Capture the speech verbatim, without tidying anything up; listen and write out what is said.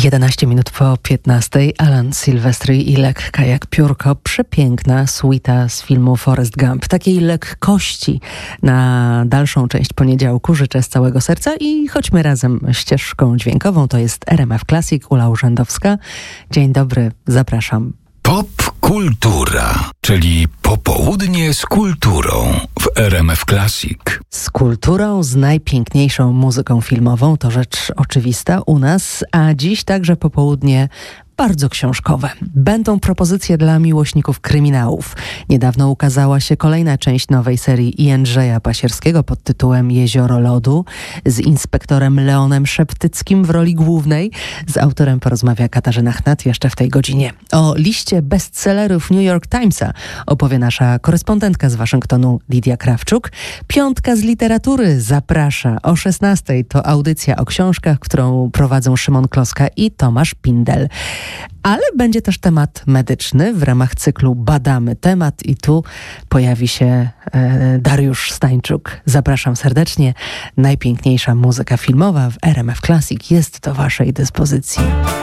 jedenaście minut po piętnastej. Alan Silvestri i lekka jak piórko. Przepiękna suita z filmu Forrest Gump. Takiej lekkości na dalszą część poniedziałku życzę z całego serca i chodźmy razem ścieżką dźwiękową. To jest R M F Classic, Ula Urzędowska. Dzień dobry, zapraszam. Pop kultura, czyli popołudnie z kulturą w R M F Classic. Z kulturą, z najpiękniejszą muzyką filmową, to rzecz oczywista u nas, a dziś także popołudnie bardzo książkowe. Będą propozycje dla miłośników kryminałów. Niedawno ukazała się kolejna część nowej serii Jędrzeja Pasierskiego pod tytułem Jezioro Lodu z inspektorem Leonem Szeptyckim w roli głównej. Z autorem porozmawia Katarzyna Chnat jeszcze w tej godzinie. O liście bestsellerów New York Timesa opowie nasza korespondentka z Waszyngtonu Lidia Krawczuk. Piątka z literatury zaprasza o szesnastej. To audycja o książkach, którą prowadzą Szymon Kloska i Tomasz Pindel. Ale będzie też temat medyczny w ramach cyklu Badamy Temat i tu pojawi się e, Dariusz Stańczuk. Zapraszam serdecznie. Najpiękniejsza muzyka filmowa w R M F Classic jest do Waszej dyspozycji.